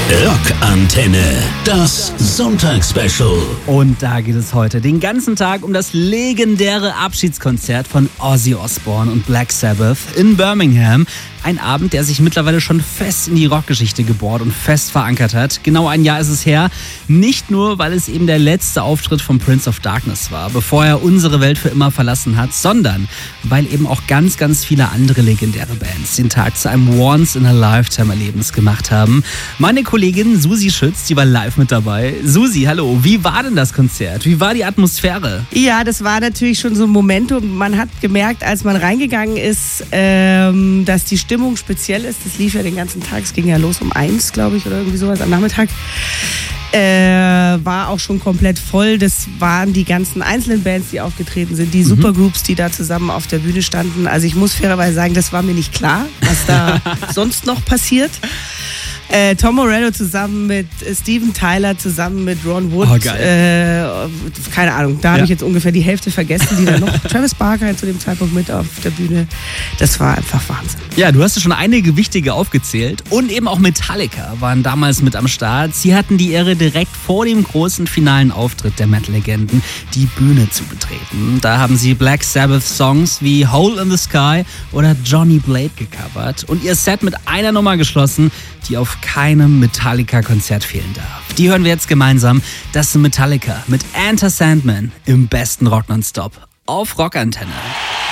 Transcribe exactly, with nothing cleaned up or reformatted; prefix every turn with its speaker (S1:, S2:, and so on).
S1: Rockantenne, das Sonntagsspecial.
S2: Und da geht es heute den ganzen Tag um das legendäre Abschiedskonzert von Ozzy Osbourne und Black Sabbath in Birmingham. Ein Abend, der sich mittlerweile schon fest in die Rockgeschichte gebohrt und fest verankert hat. Genau ein Jahr ist es her. Nicht nur, weil es eben der letzte Auftritt von Prince of Darkness war, bevor er unsere Welt für immer verlassen hat, sondern weil eben auch ganz, ganz viele andere legendäre Bands den Tag zu einem Once-in-a-Lifetime-Erlebnis gemacht haben. Meine Kollegin Susi Schütz, die war live mit dabei. Susi, hallo, wie war denn das Konzert? Wie war die Atmosphäre?
S3: Ja, das war natürlich schon so ein Momentum. Man hat gemerkt, als man reingegangen ist, ähm, dass die Stimmung speziell ist. Das lief ja den ganzen Tag. Es ging ja los um eins, glaube ich, oder irgendwie sowas am Nachmittag. Äh, war auch schon komplett voll. Das waren die ganzen einzelnen Bands, die aufgetreten sind, die mhm. Supergroups, die da zusammen auf der Bühne standen. Also ich muss fairerweise sagen, das war mir nicht klar, was da sonst noch passiert. Äh, Tom Morello zusammen mit äh, Steven Tyler, zusammen mit Ron Wood.
S2: Oh, geil.
S3: Äh, keine Ahnung, da habe
S2: ja.
S3: ich jetzt ungefähr die Hälfte vergessen, die da noch. Travis Barker zu dem Zeitpunkt mit auf der Bühne. Das war einfach Wahnsinn.
S2: Ja, du hast ja schon einige wichtige aufgezählt. Und eben auch Metallica waren damals mit am Start. Sie hatten die Ehre, direkt vor dem großen finalen Auftritt der Metal-Legenden die Bühne zu betreten. Da haben sie Black Sabbath-Songs wie Hole in the Sky oder Johnny Blade gecovert und ihr Set mit einer Nummer geschlossen, die auf keinem Metallica-Konzert fehlen darf. Die hören wir jetzt gemeinsam. Das ist Metallica mit Enter Sandman im besten Rock nonstop auf Rockantenne.